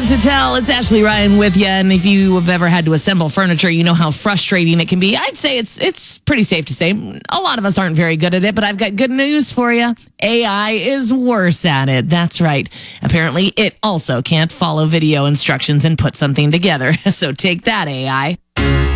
to Tell. It's Ashley Ryan with you. And if you have ever had to assemble furniture, you know how frustrating it can be. I'd say it's pretty safe to say a lot of us aren't very good at it, but I've got good news for you. AI is worse at it. That's right. Apparently, it also can't follow video instructions and put something together. So take that, AI.